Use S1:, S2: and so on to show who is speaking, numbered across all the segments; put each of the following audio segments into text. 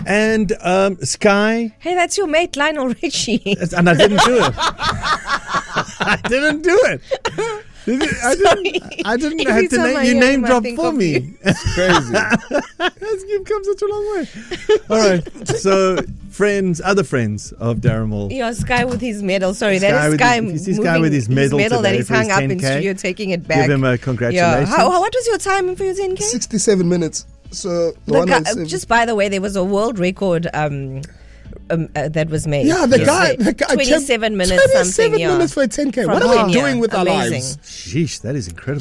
S1: And Sky.
S2: Hey, that's your mate, Lionel Richie.
S1: And I didn't do it. I didn't do it. I didn't have to you name drop for me.
S3: It's crazy.
S1: You've come such a long way. All right. So, other friends of Darren.
S2: Yeah, Sky with his medal. Sorry, that is Sky.
S1: If you see Sky with his medal
S2: that he's hung up in studio, taking it back.
S1: Give him a congratulations.
S2: Yeah. What was your time for your 10K?
S3: 67 minutes. So
S2: just by the way, there was a world record that was made.
S3: Yeah, the guy
S2: 27 minutes
S3: 27 minutes for a 10K. What are we doing with our lives?
S1: Sheesh, that is incredible.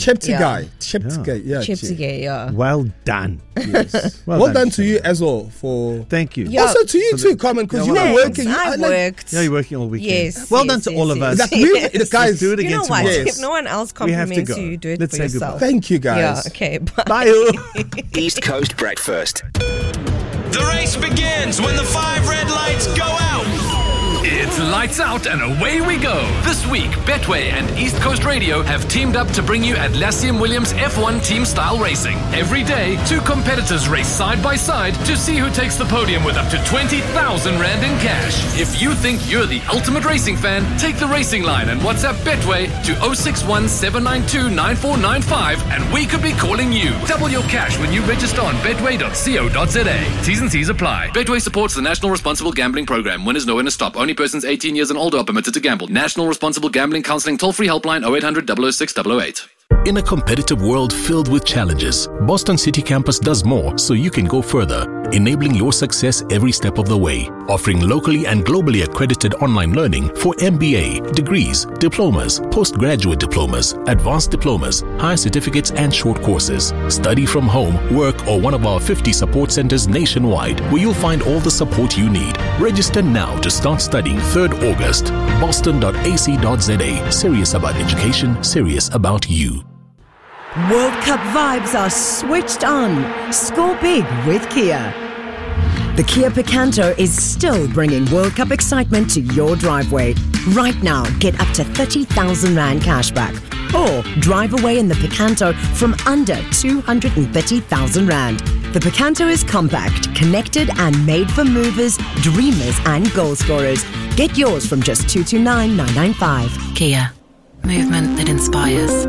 S3: Cheptegei,
S2: yeah.
S1: Well done.
S3: Yes. Well done to you as well for.
S1: Thank you.
S3: Yeah. Also to you too, Carmen, because you were working.
S2: I worked.
S1: Yeah, you're working all weekend.
S2: Yes.
S1: Well done to all of us.
S3: The guys,
S1: do it again tomorrow.
S2: Yes. If no one else compliments you, do it for yourself.
S3: Thank you, guys.
S2: Yeah. Okay. Bye.
S1: Bye.
S4: East Coast Breakfast.
S5: The race begins when the 5 red lights go out.
S6: It's lights out and away we go. This week, Betway and East Coast Radio have teamed up to bring you Atlassian Williams F1 team style racing. Every day, 2 competitors race side by side to see who takes the podium with up to 20,000 Rand in cash. If you think you're the ultimate racing fan, take the racing line and WhatsApp Betway to 061 792 9495 and we could be calling you. Double your cash when you register on betway.co.za. T's and C's apply. Betway supports the National Responsible Gambling Program. Winners know when to stop. Only persons 18 years and older are permitted to gamble. National Responsible Gambling Counseling toll-free helpline 0800 006 008.
S7: In a competitive world filled with challenges, Boston City Campus does more so you can go further, enabling your success every step of the way. Offering locally and globally accredited online learning for MBA, degrees, diplomas, postgraduate diplomas, advanced diplomas, higher certificates and short courses. Study from home, work or one of our 50 support centers nationwide where you'll find all the support you need. Register now to start studying 3rd August. Boston.ac.za. Serious about education, serious about you.
S8: World Cup vibes are switched on. Score big with Kia. The Kia Picanto is still bringing World Cup excitement to your driveway. Right now, get up to 30,000 Rand cashback. Or drive away in the Picanto from under 230,000 Rand. The Picanto is compact, connected and made for movers, dreamers and goal scorers. Get yours from just 229,995.
S9: Kia. Movement that inspires.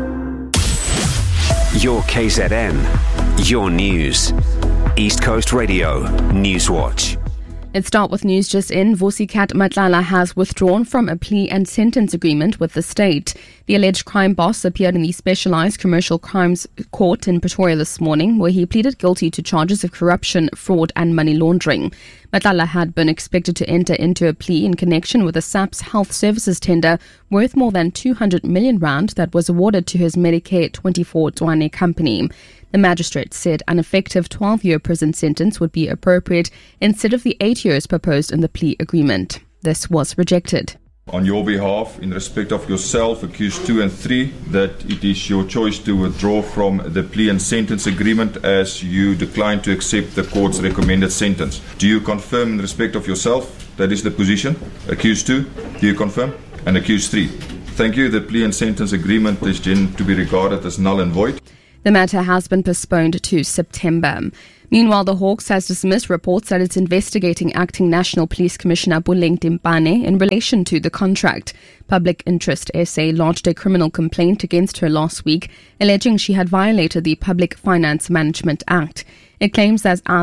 S4: Your KZN, your news. East Coast Radio, Newswatch.
S10: Let's start with news just in. Vusikat Matlala has withdrawn from a plea and sentence agreement with the state. The alleged crime boss appeared in the Specialised Commercial Crimes Court in Pretoria this morning, where he pleaded guilty to charges of corruption, fraud and money laundering. Matlala had been expected to enter into a plea in connection with a SAPS health services tender worth more than 200 million rand that was awarded to his Medicare 24 Tshwane company. The magistrate said an effective 12-year prison sentence would be appropriate instead of the 8 years proposed in the plea agreement. This was rejected.
S11: On your behalf, in respect of yourself, accused 2 and 3, that it is your choice to withdraw from the plea and sentence agreement as you decline to accept the court's recommended sentence. Do you confirm in respect of yourself that is the position? Accused 2, do you confirm? And accused 3. Thank you. The plea and sentence agreement is then to be regarded as null and void.
S10: The matter has been postponed to September. Meanwhile, the Hawks has dismissed reports that it's investigating Acting National Police Commissioner Buleng Timpane in relation to the contract. Public Interest SA lodged a criminal complaint against her last week, alleging she had violated the Public Finance Management Act. It claimed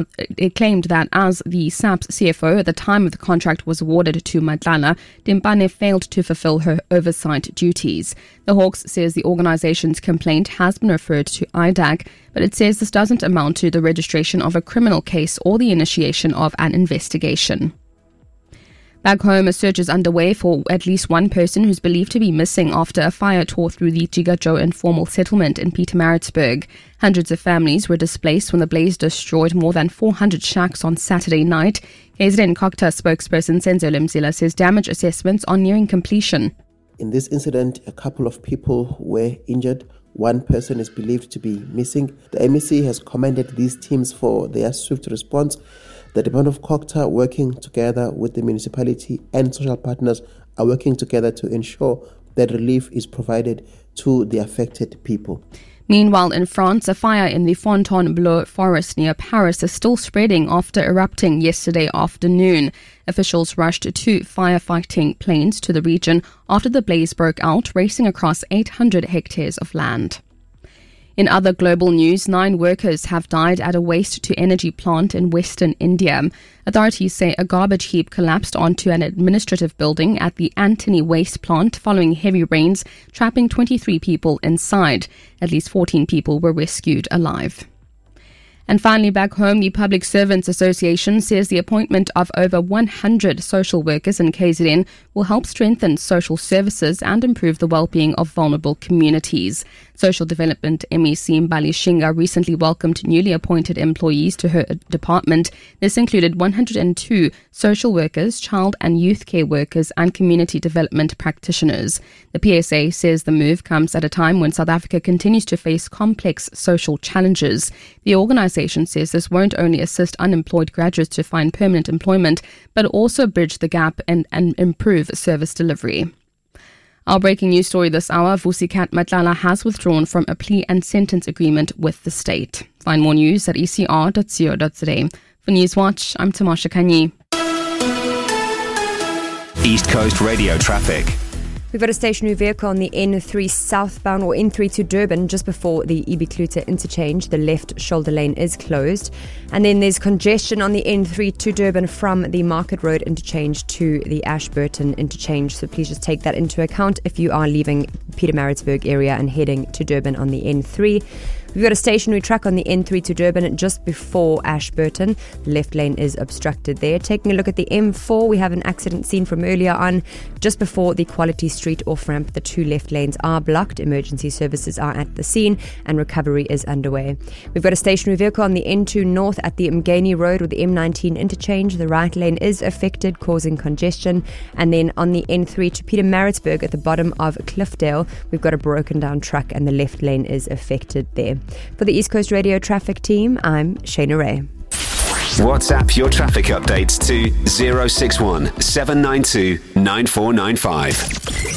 S10: that as the SAPS CFO at the time of the contract was awarded to Matlala, Timpane failed to fulfill her oversight duties. The Hawks says the organization's complaint has been referred to IDAC, but it says this doesn't amount to the registration of a criminal case or the initiation of an investigation. Back home, a search is underway for at least one person who's believed to be missing after a fire tore through the Jigajo informal settlement in Pietermaritzburg. Hundreds of families were displaced when the blaze destroyed more than 400 shacks on Saturday night. KZN Kokta spokesperson Senzo Lemzila says damage assessments are nearing completion.
S12: In this incident, a couple of people were injured. One person is believed to be missing. The MEC has commended these teams for their swift response. The Department of Kokta, working together with the municipality and social partners, are working together to ensure that relief is provided to the affected people.
S10: Meanwhile, in France, a fire in the Fontainebleau forest near Paris is still spreading after erupting yesterday afternoon. Officials rushed 2 firefighting planes to the region after the blaze broke out, racing across 800 hectares of land. In other global news, 9 workers have died at a waste-to-energy plant in western India. Authorities say a garbage heap collapsed onto an administrative building at the Antony Waste Plant following heavy rains, trapping 23 people inside. At least 14 people were rescued alive. And finally, back home, the Public Servants Association says the appointment of over 100 social workers in KZN will help strengthen social services and improve the well-being of vulnerable communities. Social Development MEC Mbali Shinga recently welcomed newly appointed employees to her department. This included 102 social workers, child and youth care workers, and community development practitioners. The PSA says the move comes at a time when South Africa continues to face complex social challenges. The organisation says this won't only assist unemployed graduates to find permanent employment, but also bridge the gap and improve service delivery. Our breaking news story this hour, Vusikat Matlala has withdrawn from a plea and sentence agreement with the state. Find more news at ecr.co.za. For Newswatch, I'm Tamasha Kanyi.
S4: East Coast Radio traffic.
S13: We've got a stationary vehicle on the N3 southbound or N3 to Durban just before the Ibikluta interchange. The left shoulder lane is closed. And then there's congestion on the N3 to Durban from the Market Road interchange to the Ashburton interchange. So please just take that into account if you are leaving Pietermaritzburg area and heading to Durban on the N3. We've got a stationary truck on the N3 to Durban just before Ashburton. The left lane is obstructed there. Taking a look at the M4, we have an accident seen from earlier on just before the Quality Street off-ramp. The 2 left lanes are blocked. Emergency services are at the scene and recovery is underway. We've got a stationary vehicle on the N2 north at the Mgeni Road with the M19 interchange. The right lane is affected, causing congestion. And then on the N3 to Pietermaritzburg at the bottom of Cliffdale, we've got a broken down truck and the left lane is affected there. For the East Coast Radio traffic team, I'm Shana Ray.
S4: WhatsApp your traffic updates to 061 792 9495.